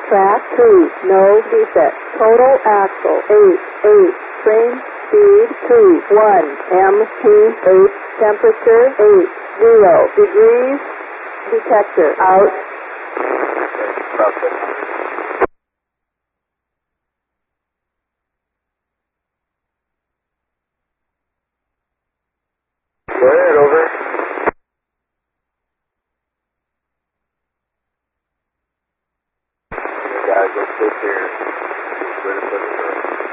Track 2, no defect. Total axle 8, train speed 2, 1, MT 8, temperature 8, 0 degrees, detector out. Okay.